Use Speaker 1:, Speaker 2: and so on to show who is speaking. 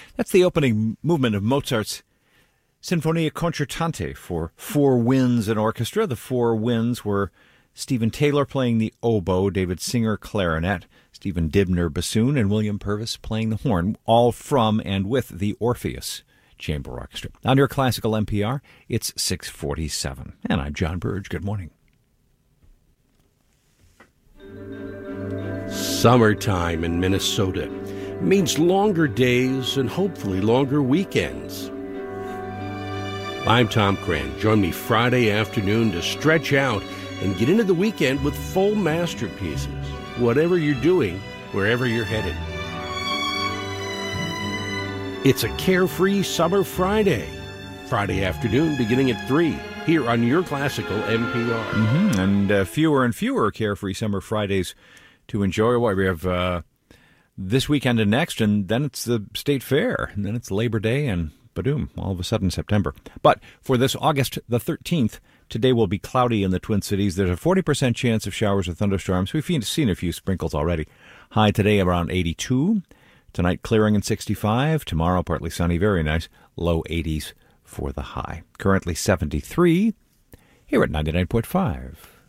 Speaker 1: That's the opening movement of Mozart's Sinfonia Concertante for four winds and orchestra. The four winds were Stephen Taylor playing the oboe, David Singer clarinet, Stephen Dibner bassoon, and William Purvis playing the horn, all from and with the Orpheus Chamber Orchestra. On your classical NPR, it's 6:47. And I'm John Burge. Good morning.
Speaker 2: Summertime in Minnesota means longer days and hopefully longer weekends. I'm Tom Cran. Join me Friday afternoon to stretch out and get into the weekend with full masterpieces, whatever you're doing, wherever you're headed. It's a carefree summer Friday afternoon beginning at 3 here on your classical NPR.
Speaker 1: And fewer and fewer carefree summer Fridays to enjoy. We have this weekend and next, and then it's the State Fair, and then it's Labor Day, and ba-doom, all of a sudden September. But for this August the 13th, today will be cloudy in the Twin Cities. There's a 40% chance of showers or thunderstorms. We've seen a few sprinkles already. High today around 82. Tonight clearing in 65. Tomorrow partly sunny, very nice. Low 80s for the high. Currently 73 here at 99.5.